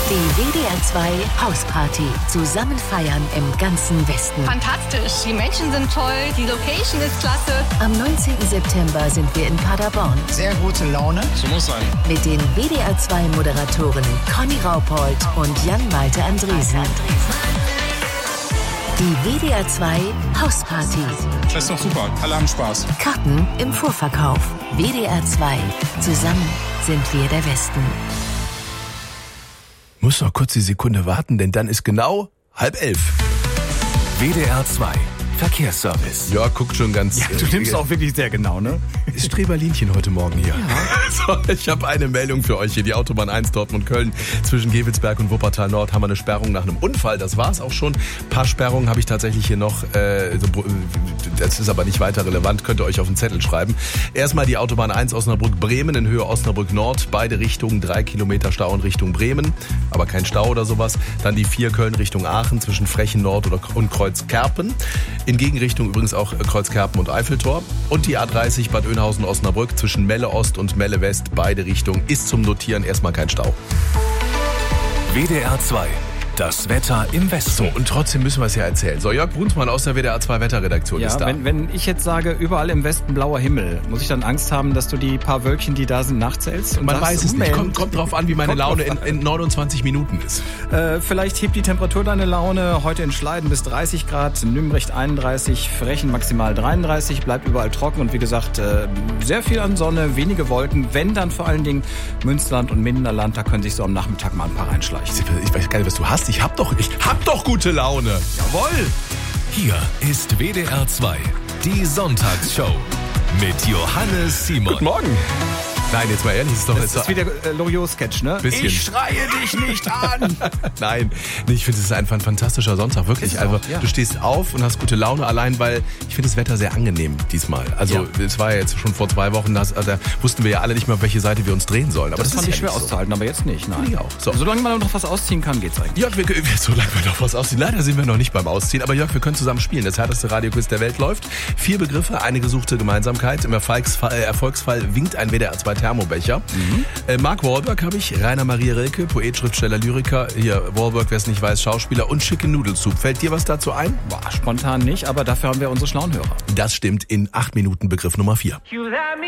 Die WDR 2 Hausparty. Zusammen feiern im ganzen Westen. Fantastisch. Die Menschen sind toll. Die Location ist klasse. Am 19. September sind wir in Paderborn. Sehr gute Laune. So muss sein. Mit den WDR 2 Moderatorinnen Conny Raupold und Jan-Malte Andresen. Die WDR 2 Hausparty. Das ist doch super. Alle haben Spaß. Karten im Vorverkauf. WDR 2. Zusammen sind wir der Westen. Muss noch kurz die Sekunde warten, denn dann ist genau 10:30. WDR 2 Verkehrsservice. Ja, guckt schon ganz... Ja, du nimmst auch wirklich sehr genau, ne? Ist Streberlinchen heute Morgen hier. Ja. So, ich habe eine Meldung für euch hier. Die Autobahn 1 Dortmund-Köln zwischen Gevelsberg und Wuppertal Nord haben wir eine Sperrung nach einem Unfall. Das war's auch schon. Ein paar Sperrungen habe ich tatsächlich hier noch. Das ist aber nicht weiter relevant. Könnt ihr euch auf den Zettel schreiben. Erstmal die Autobahn 1 Osnabrück-Bremen in Höhe Osnabrück-Nord. Beide Richtungen 3 Kilometer Stau in Richtung Bremen. Aber kein Stau oder sowas. Dann die 4 Köln Richtung Aachen zwischen Frechen Nord und Kreuzkerpen. In Gegenrichtung übrigens auch Kreuzkerpen und Eiffeltor. Und die A30 Bad Oeynhausen-Osnabrück zwischen Melle Ost und Melle West, beide Richtungen, ist zum Notieren erstmal kein Stau. WDR 2. Das Wetter im Westen. So, und trotzdem müssen wir es ja erzählen. So, Jörg Brunsmann aus der WDR 2 Wetterredaktion ist da. Wenn ich jetzt sage, überall im Westen blauer Himmel, muss ich dann Angst haben, dass du die paar Wölkchen, die da sind, nachzählst? Und Man sagst, weiß es nicht. Kommt drauf an, wie meine Laune in 29 Minuten ist. Vielleicht hebt die Temperatur deine Laune. Heute in Schleiden bis 30 Grad, in Nümbrecht 31, Frechen maximal 33, bleibt überall trocken und wie gesagt, sehr viel an Sonne, wenige Wolken. Wenn dann vor allen Dingen Münsterland und Minderland, da können sich so am Nachmittag mal ein paar reinschleichen. Ich weiß gar nicht, was du hast. Ich hab doch gute Laune. Jawohl! Hier ist WDR 2, die Sonntagsshow mit Johannes Simon. Guten Morgen. Nein, jetzt mal ehrlich, Das ist wieder Loriot-Sketch, ne? Bisschen. Ich schreie dich nicht an! Nein, ich finde, es ist einfach ein fantastischer Sonntag, wirklich. Ist es auch, Also, ja. Du stehst auf und hast gute Laune, allein weil ich finde das Wetter sehr angenehm diesmal. Also es war ja jetzt schon vor 2 Wochen, da wussten wir ja alle nicht mehr, auf welche Seite wir uns drehen sollen. Aber Das fand ist ich ja schwer nicht so. auszuhalten, aber jetzt nicht, nein. Finde ich auch. So. Solange man noch was ausziehen kann, geht's eigentlich. Jörg, solange wir noch was ausziehen. Leider sind wir noch nicht beim Ausziehen, aber Jörg, wir können zusammen spielen. Das härteste Radioquiz der Welt läuft. 4 Begriffe, eine gesuchte Gemeinsamkeit. Im Erfolgsfall winkt ein WDR 2 Thermobecher. Mark Wahlberg habe ich, Rainer Maria Rilke, Poet, Schriftsteller, Lyriker. Hier, Wahlberg, wer es nicht weiß, Schauspieler und Chicken Noodle Soup. Fällt dir was dazu ein? Boah, spontan nicht, aber dafür haben wir unsere schlauen Hörer. Das stimmt in 8 Minuten Begriff Nummer 4. You let me